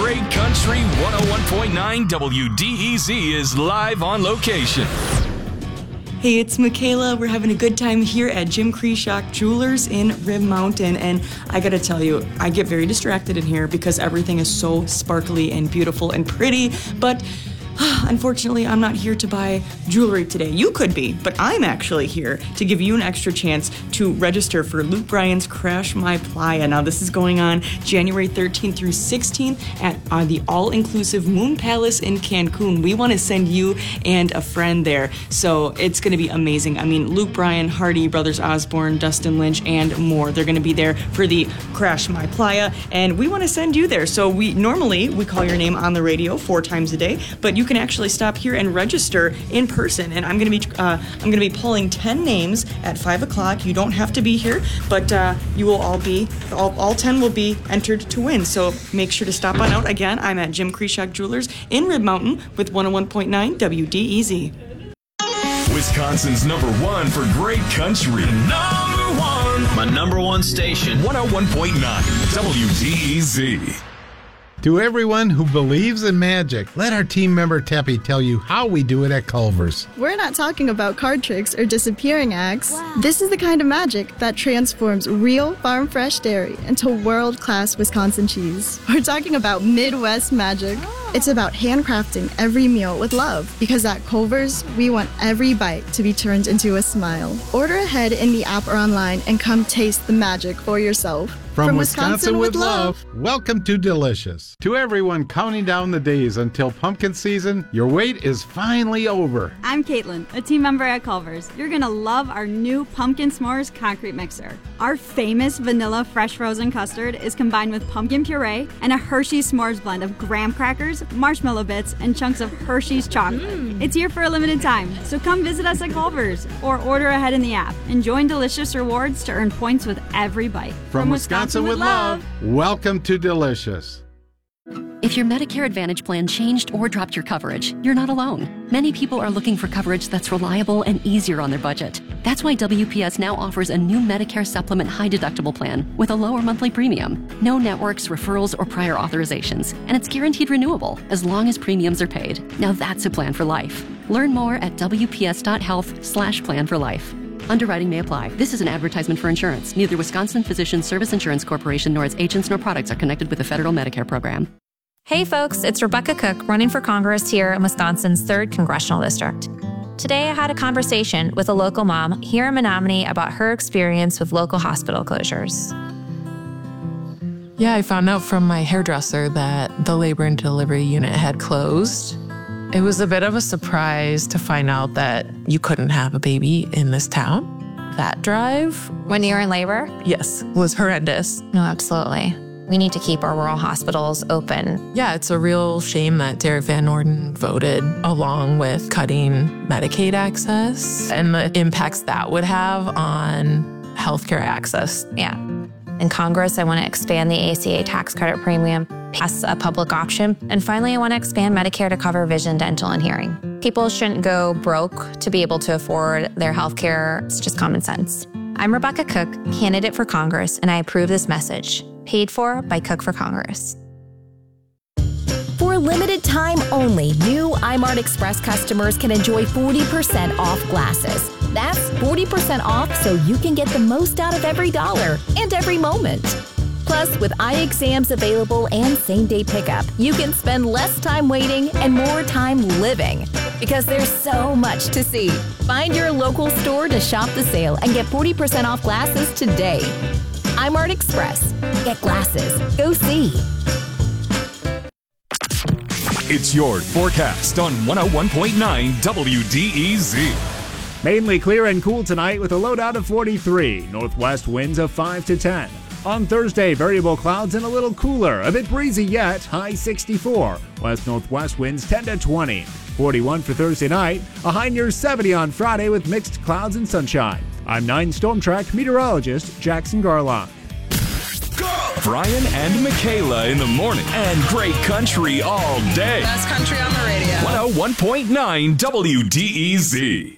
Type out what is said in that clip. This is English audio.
Great Country 101.9 WDEZ is live on location. Hey, it's Michaela. We're having a good time here at Jim Kreshock Jewelers in Rib Mountain, and I gotta tell you, I get very distracted in here because everything is so sparkly and beautiful and pretty, but unfortunately, I'm not here to buy jewelry today. You could be, but I'm actually here to give you an extra chance to register for Luke Bryan's Crash My Playa. Now, this is going on January 13th through 16th at the all-inclusive Moon Palace in Cancun. We want to send you and a friend there, so it's going to be amazing. I mean, Luke Bryan, Hardy, Brothers Osborne, Dustin Lynch, and more. They're going to be there for the Crash My Playa, and we want to send you there. So we call your name on the radio 4 times a day, but you can actually stop here and register in person. And I'm going to be pulling 10 names at 5 o'clock. You don't have to be here, but you will all 10 will be entered to win. So make sure to stop on out. Again, I'm at Jim Kreshock Jewelers in Rib Mountain with 101.9 WDEZ. Wisconsin's number one for great country. Number one. My number one station. 101.9 WDEZ. To everyone who believes in magic, let our team member Teppy tell you how we do it at Culver's. We're not talking about card tricks or disappearing acts. Wow. This is the kind of magic that transforms real farm-fresh dairy into world-class Wisconsin cheese. We're talking about Midwest magic. It's about handcrafting every meal with love, because at Culver's, we want every bite to be turned into a smile. Order ahead in the app or online and come taste the magic for yourself. From Wisconsin with love, welcome to Delicious. To everyone counting down the days until pumpkin season, your wait is finally over. I'm Caitlin, a team member at Culver's. You're going to love our new Pumpkin S'mores concrete mixer. Our famous vanilla fresh frozen custard is combined with pumpkin puree and a Hershey's S'mores blend of graham crackers, marshmallow bits, and chunks of Hershey's chocolate. It's here for a limited time, so come visit us at Culver's or order ahead in the app and join Delicious Rewards to earn points with every bite. From Wisconsin with love, welcome to Delicious. If your Medicare Advantage plan changed or dropped your coverage, you're not alone. Many people are looking for coverage that's reliable and easier on their budget. That's why WPS now offers a new Medicare Supplement high deductible plan with a lower monthly premium, no networks, referrals, or prior authorizations, and it's guaranteed renewable as long as premiums are paid. Now that's a plan for life. Learn more at wps.health/plan for life. Underwriting may apply. This is an advertisement for insurance. Neither Wisconsin Physicians Service Insurance Corporation nor its agents nor products are connected with the federal Medicare program. Hey folks, it's Rebecca Cook running for Congress here in Wisconsin's 3rd Congressional District. Today I had a conversation with a local mom here in Menominee about her experience with local hospital closures. Yeah, I found out from my hairdresser that the labor and delivery unit had closed. It was a bit of a surprise to find out that you couldn't have a baby in this town. That drive, When you're in labor? yes, was horrendous. No, absolutely. We need to keep our rural hospitals open. Yeah, it's a real shame that Derek Van Orden voted along with cutting Medicaid access and the impacts that would have on healthcare access. Yeah. In Congress, I want to expand the ACA tax credit premium, pass a public option, and finally, I want to expand Medicare to cover vision, dental, and hearing. People shouldn't go broke to be able to afford their healthcare. It's just common sense. I'm Rebecca Cook, candidate for Congress, and I approve this message. Paid for by Cook for Congress. For a limited time only, new iMart Express customers can enjoy 40% off glasses. That's 40% off so you can get the most out of every dollar and every moment. Plus, with eye exams available and same-day pickup, you can spend less time waiting and more time living. Because there's so much to see. Find your local store to shop the sale and get 40% off glasses today. iMart Express. Get glasses. Go see. It's your forecast on 101.9 WDEZ. Mainly clear and cool tonight with a low down of 43. Northwest winds of 5 to 10. On Thursday, variable clouds and a little cooler. A bit breezy yet, high 64. West-northwest winds 10 to 20. 41 for Thursday night. A high near 70 on Friday with mixed clouds and sunshine. I'm 9 Storm Track meteorologist Jackson Garlock. Brian and Michaela in the morning and great country all day. Best country on the radio. 101.9 WDEZ.